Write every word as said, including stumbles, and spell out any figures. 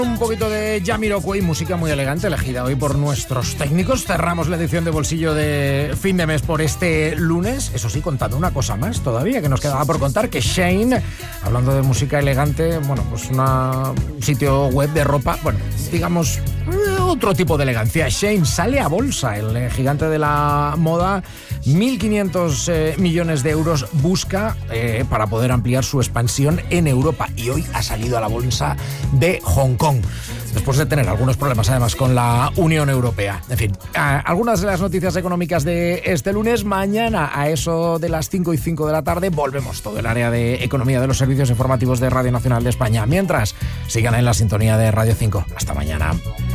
Un poquito de Jamiroquai, música muy elegante elegida hoy por nuestros técnicos. Cerramos la edición de Bolsillo de fin de mes por este lunes. Eso sí, contando una cosa más todavía que nos quedaba por contar, que Shein, hablando de música elegante, bueno, pues una, un sitio web de ropa, bueno, digamos, otro tipo de elegancia. Shein sale a bolsa, el gigante de la moda, mil quinientos eh, millones de euros busca eh, para poder ampliar su expansión en Europa. Y hoy ha salido a la bolsa de Hong Kong, después de tener algunos problemas además con la Unión Europea. En fin, algunas de las noticias económicas de este lunes. Mañana a eso de las cinco y cinco de la tarde volvemos todo el área de economía de los servicios informativos de Radio Nacional de España. Mientras, sigan en la sintonía de Radio cinco. Hasta mañana.